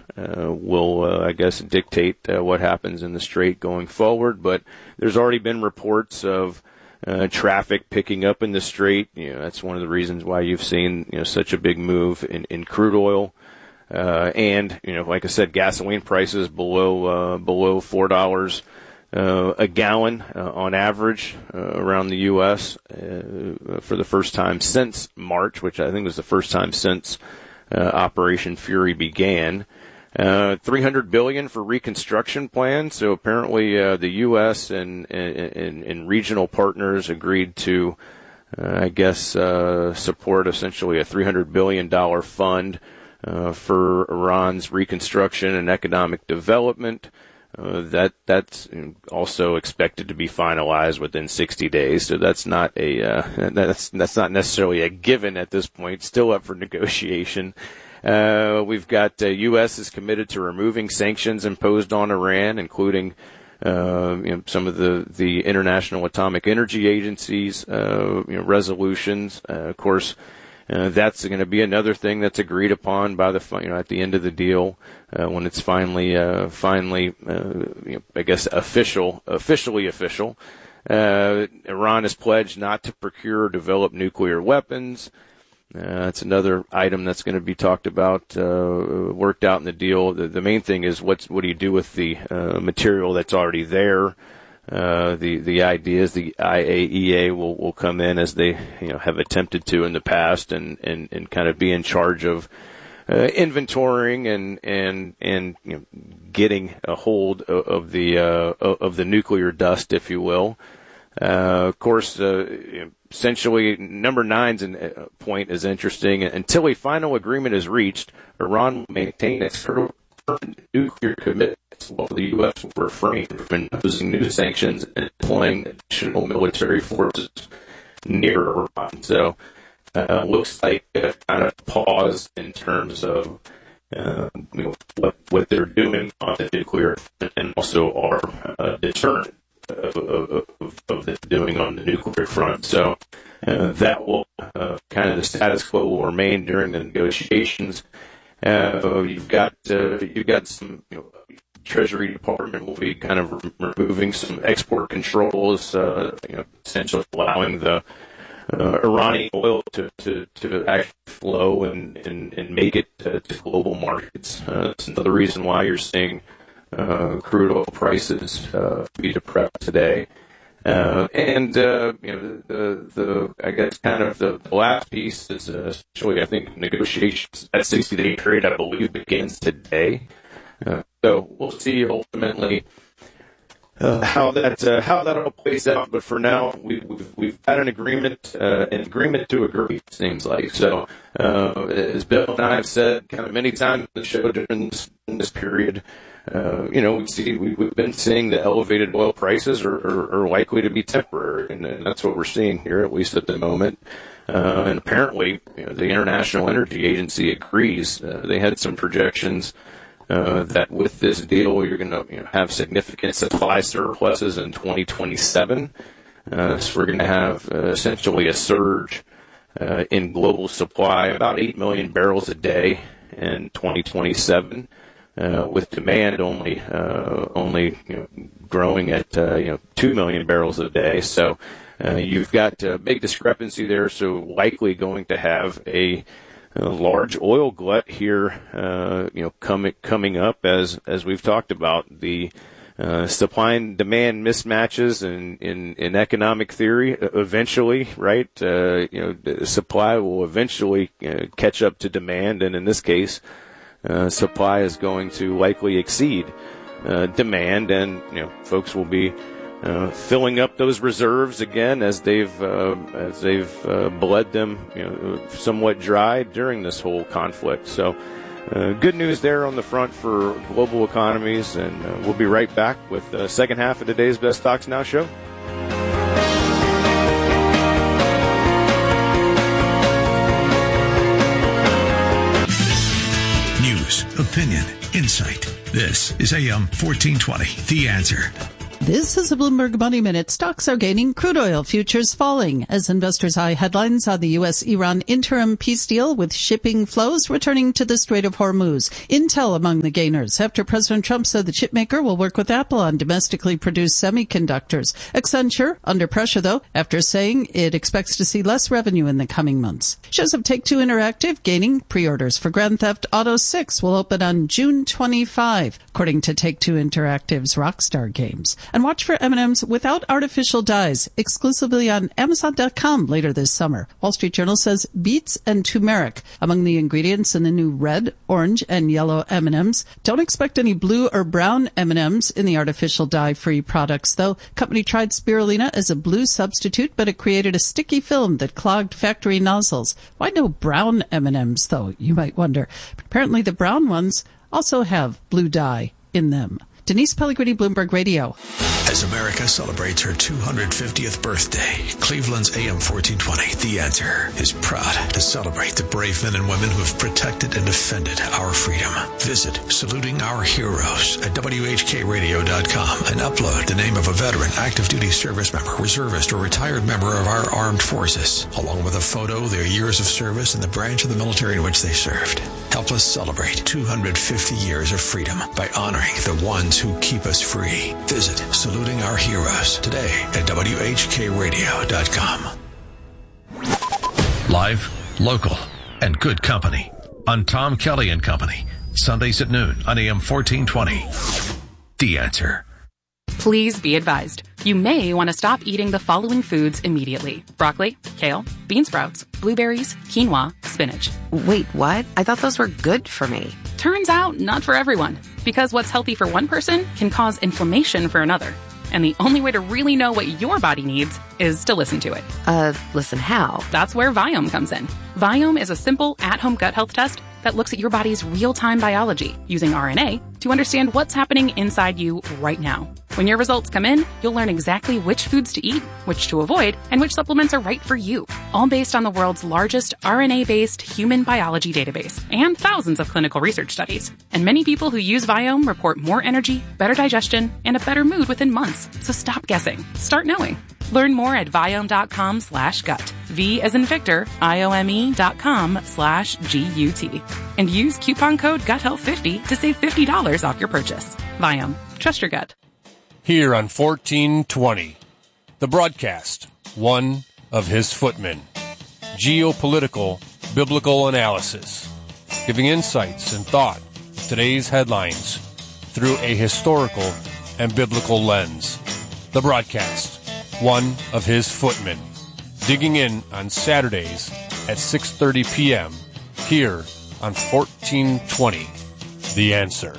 will, I guess, dictate what happens in the Strait going forward. But there's already been reports of traffic picking up in the Strait. That's one of the reasons why you've seen such a big move in crude oil. And like I said, gasoline prices below $4 a gallon on average around the U.S. For the first time since March, which I think was the first time since Operation Fury began. $300 billion for reconstruction plans. So apparently the U.S. and regional partners agreed to, support essentially a $300 billion fund for Iran's reconstruction and economic development. That's also expected to be finalized within 60 days. So that's not that's not necessarily a given at this point. Still up for negotiation. We've got U.S. is committed to removing sanctions imposed on Iran, including some of the International Atomic Energy Agency's resolutions. Of course. That's going to be another thing that's agreed upon by at the end of the deal, when it's finally, officially official. Iran has pledged not to procure or develop nuclear weapons. That's another item that's going to be talked about, worked out in the deal. The main thing is what do you do with the material that's already there? The idea is the IAEA will come in as they have attempted to in the past and kind of be in charge of inventorying and getting a hold of the nuclear dust, if you will. Of course, essentially number 9's point is interesting. Until a final agreement is reached, Iran will maintain its nuclear commitments, while the U.S. will refrain from imposing new sanctions and deploying additional military forces near Iran. So, looks like a kind of pause in terms of what they're doing on the nuclear and also our deterrent of the doing on the nuclear front. So, that will kind of the status quo will remain during the negotiations. You've got some, Treasury Department will be kind of removing some export controls, essentially allowing the Iranian oil to actually flow and make it to global markets. That's another reason why you're seeing crude oil prices be depressed today. The last piece is essentially, I think, negotiations. That 60-day period, I believe, begins today. So we'll see ultimately how that all plays out. But for now, we've had an agreement to agree. It seems like so. As Bill and I have said, kind of many times in the show during this period. We've been seeing the elevated oil prices are likely to be temporary, and that's what we're seeing here, at least at the moment. And apparently, the International Energy Agency agrees. They had some projections that with this deal, you're going to have significant supply surpluses in 2027. So we're going to have essentially a surge in global supply, about 8 million barrels a day in 2027. With demand only growing at 2 million barrels a day. So you've got a big discrepancy there. So likely going to have a large oil glut here, coming up as we've talked about the supply and demand mismatches in economic theory. Eventually, right? The supply will eventually catch up to demand, and in this case. Supply is going to likely exceed demand, and folks will be filling up those reserves again as they've bled them somewhat dry during this whole conflict. So, good news there on the front for global economies, and we'll be right back with the second half of today's Best Stocks Now show. Opinion, insight. This is AM 1420, The Answer. This is a Bloomberg Money Minute. Stocks are gaining, crude oil futures falling as investors eye headlines on the U.S.-Iran interim peace deal with shipping flows returning to the Strait of Hormuz. Intel among the gainers after President Trump said the chipmaker will work with Apple on domestically produced semiconductors. Accenture under pressure, though, after saying it expects to see less revenue in the coming months. Shares of Take-Two Interactive gaining. Pre-orders for Grand Theft Auto 6 will open on June 25, according to Take-Two Interactive's Rockstar Games. And watch for M&Ms without artificial dyes, exclusively on Amazon.com later this summer. Wall Street Journal says beets and turmeric among the ingredients in the new red, orange, and yellow M&Ms. Don't expect any blue or brown M&Ms in the artificial dye-free products, though. Company tried spirulina as a blue substitute, but it created a sticky film that clogged factory nozzles. Why no brown M&Ms, though, you might wonder. Apparently the brown ones also have blue dye in them. Denise Pellegrini, Bloomberg Radio. As America celebrates her 250th birthday, Cleveland's AM 1420, The Answer, is proud to celebrate the brave men and women who have protected and defended our freedom. Visit Saluting Our Heroes at WHKRadio.com and upload the name of a veteran, active duty service member, reservist, or retired member of our armed forces, along with a photo, their years of service, and the branch of the military in which they served. Help us celebrate 250 years of freedom by honoring the ones who keep us free. Visit Saluting Our Heroes today at WHKRadio.com. Live, local, and good company on Tom Kelly and Company. Sundays at noon on AM 1420. The Answer. Please be advised. You may want to stop eating the following foods immediately. Broccoli, kale, bean sprouts, blueberries, quinoa, spinach. Wait, what? I thought those were good for me. Turns out, not for everyone. Because what's healthy for one person can cause inflammation for another. And the only way to really know what your body needs is to listen to it. Listen how? That's where Viome comes in. Viome is a simple, at-home gut health test that looks at your body's real-time biology using RNA to understand what's happening inside you right now. When your results come in, you'll learn exactly which foods to eat, which to avoid, and which supplements are right for you. All based on the world's largest RNA-based human biology database and thousands of clinical research studies. And many people who use Viome report more energy, better digestion, and a better mood within months. So stop guessing. Start knowing. Learn more at Viome.com/gut. V as in Victor, IOME.com/GUT. And use coupon code GUTHEALTH50 to save $50 off your purchase. Viome. Trust your gut. Here on 1420, the broadcast, one of his footmen. Geopolitical, biblical analysis, giving insights and thought to today's headlines through a historical and biblical lens. The broadcast, one of his footmen, digging in on Saturdays at 6:30 p.m. here on 1420, The Answer.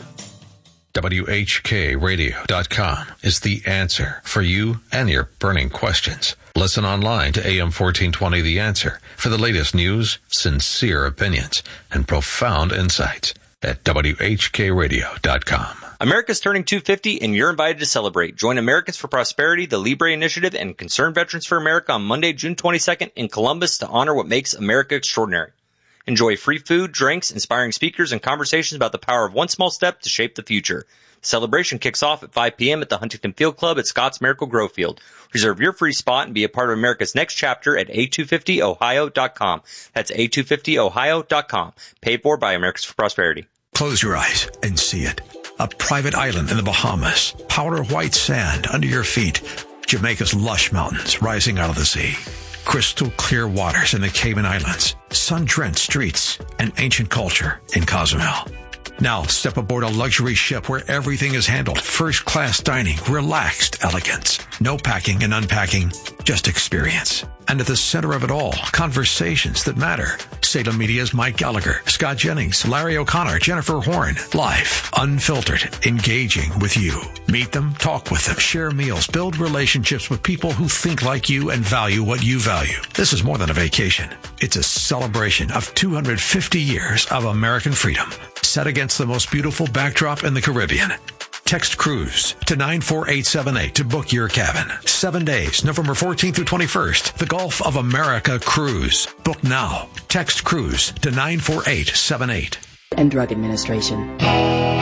WHKRadio.com is the answer for you and your burning questions. Listen online to AM 1420 The Answer for the latest news, sincere opinions, and profound insights at WHKRadio.com. America's turning 250 and you're invited to celebrate. Join Americans for Prosperity, the Libre Initiative, and Concerned Veterans for America on Monday, June 22nd in Columbus to honor what makes America extraordinary. Enjoy free food, drinks, inspiring speakers, and conversations about the power of one small step to shape the future. The celebration kicks off at 5 p.m. at the Huntington Field Club at Scotts Miracle Grove Field. Reserve your free spot and be a part of America's next chapter at A250ohio.com. That's A250ohio.com. Paid for by Americans for Prosperity. Close your eyes and see it. A private island in the Bahamas. Powder white sand under your feet. Jamaica's lush mountains rising out of the sea. Crystal clear waters in the Cayman Islands, sun-drenched streets, and ancient culture in Cozumel. Now step aboard a luxury ship where everything is handled. First-class dining, relaxed elegance. No packing and unpacking, just experience. And at the center of it all, conversations that matter. Salem Media's Mike Gallagher, Scott Jennings, Larry O'Connor, Jennifer Horn. Live, unfiltered, engaging with you. Meet them, talk with them, share meals, build relationships with people who think like you and value what you value. This is more than a vacation. It's a celebration of 250 years of American freedom, set against the most beautiful backdrop in the Caribbean. Text cruise to 94878 to book your cabin. 7 days, November 14th through 21st. The Gulf of America Cruise. Book now. Text cruise to 94878. And Drug Administration.